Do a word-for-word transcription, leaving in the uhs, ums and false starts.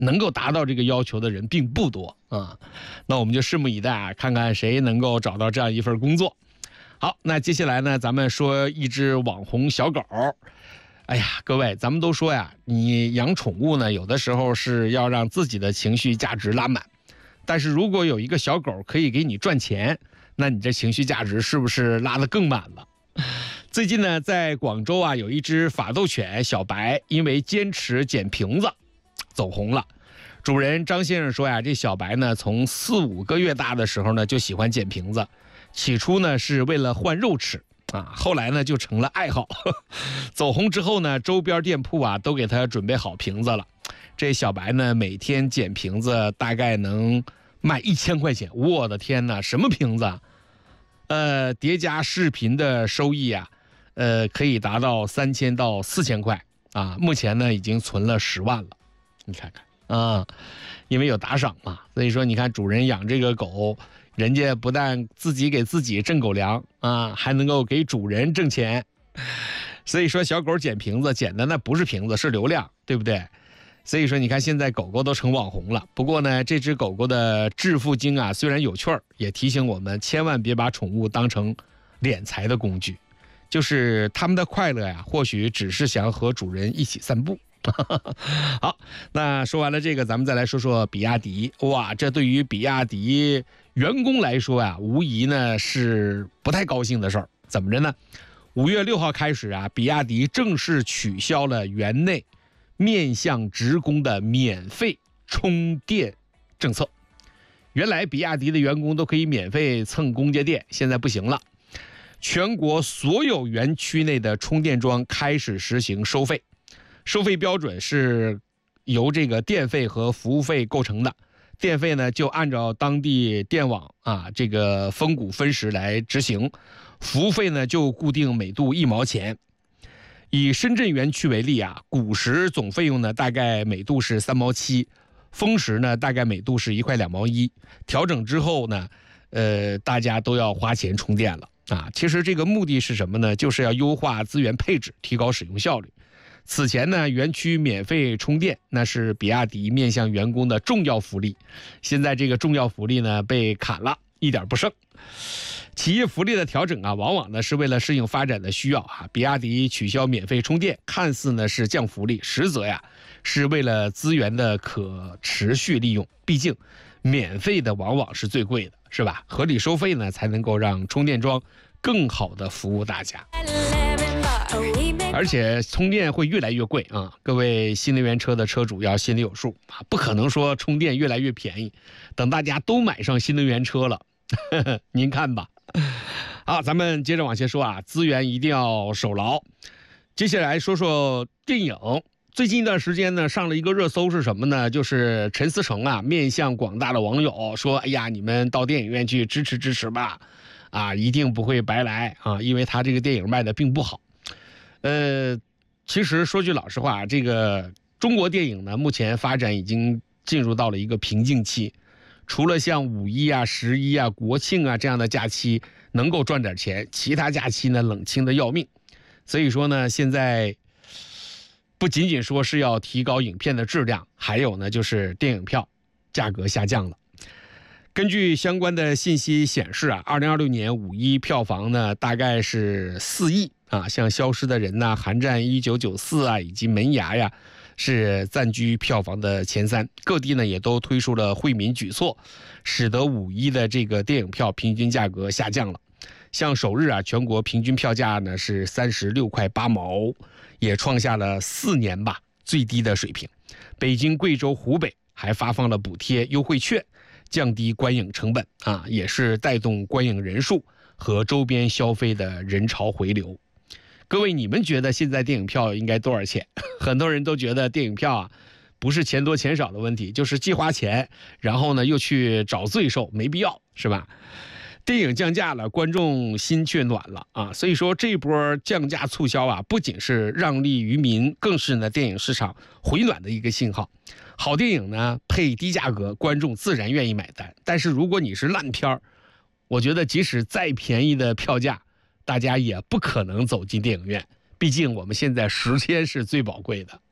能够达到这个要求的人并不多啊。那我们就拭目以待啊，看看谁能够找到这样一份工作。好，那接下来呢，咱们说一只网红小狗。哎呀，各位，咱们都说呀，你养宠物呢，有的时候是要让自己的情绪价值拉满，但是如果有一个小狗可以给你赚钱，那你这情绪价值是不是拉得更满了？最近呢，在广州啊，有一只法斗犬小白，因为坚持捡瓶子走红了。主人张先生说呀，这小白呢，从四五个月大的时候呢，就喜欢捡瓶子，起初呢是为了换肉吃啊，后来呢就成了爱好。走红之后呢，周边店铺啊都给他准备好瓶子了。这小白呢，每天捡瓶子大概能卖一千块钱。我的天哪，什么瓶子啊？呃，叠加视频的收益啊，呃，可以达到三千到四千块啊。目前呢，已经存了十万了。你看看。啊，因为有打赏嘛，所以说你看主人养这个狗，人家不但自己给自己挣狗粮啊，还能够给主人挣钱。所以说小狗捡瓶子捡的那不是瓶子，是流量，对不对？所以说你看现在狗狗都成网红了。不过呢，这只狗狗的致富经啊，虽然有趣儿，也提醒我们千万别把宠物当成敛财的工具。就是他们的快乐呀，或许只是想和主人一起散步。好，那说完了这个，咱们再来说说比亚迪。哇，这对于比亚迪员工来说啊，无疑呢是不太高兴的事儿。怎么着呢？五月六号开始啊，比亚迪正式取消了园内面向职工的免费充电政策。原来比亚迪的员工都可以免费蹭公家电，现在不行了。全国所有园区内的充电桩开始实行收费。收费标准是由这个电费和服务费构成的，电费呢就按照当地电网啊这个分股分时来执行，服务费呢就固定每度一毛钱。以深圳园区为例啊，古时总费用呢大概每度是三毛七，丰时呢大概每度是一块两毛一。调整之后呢，呃，大家都要花钱充电了啊。其实这个目的是什么呢？就是要优化资源配置，提高使用效率。此前呢，园区免费充电那是比亚迪面向员工的重要福利，现在这个重要福利呢被砍了，一点不剩。企业福利的调整啊，往往呢是为了适应发展的需要啊。比亚迪取消免费充电，看似呢是降福利，实则呀是为了资源的可持续利用。毕竟，免费的往往是最贵的，是吧？合理收费呢，才能够让充电桩更好的服务大家。而且充电会越来越贵啊！各位新能源车的车主要心里有数啊，不可能说充电越来越便宜，等大家都买上新能源车了，呵呵您看吧。好，咱们接着往下说啊，资源一定要守牢。接下来说说电影。最近一段时间呢，上了一个热搜是什么呢？就是陈思诚啊，面向广大的网友说：“哎呀，你们到电影院去支持支持吧，啊，一定不会白来啊，因为他这个电影卖的并不好。”呃，其实说句老实话，这个中国电影呢，目前发展已经进入到了一个瓶颈期。除了像五一啊、十一啊、国庆啊这样的假期能够赚点钱，其他假期呢冷清的要命。所以说呢，现在不仅仅说是要提高影片的质量，还有呢就是电影票价格下降了。根据相关的信息显示啊，二零二六年五一票房呢大概是四亿啊，像《消失的人》呐、《寒战一九九四》啊，以及《门牙》呀，是暂居票房的前三。各地呢也都推出了惠民举措，使得五一的这个电影票平均价格下降了。像首日啊，全国平均票价呢是三十六块八毛，也创下了四年吧最低的水平。北京、贵州、湖北还发放了补贴优惠券，降低观影成本啊，也是带动观影人数和周边消费的人潮回流。各位，你们觉得现在电影票应该多少钱？很多人都觉得电影票啊，不是钱多钱少的问题，就是既花钱，然后呢又去找罪受，没必要，是吧？电影降价了，观众心却暖了啊！所以说这波降价促销啊，不仅是让利于民，更是呢电影市场回暖的一个信号。好电影呢配低价格，观众自然愿意买单。但是如果你是烂片儿，我觉得即使再便宜的票价，大家也不可能走进电影院。毕竟我们现在时间是最宝贵的。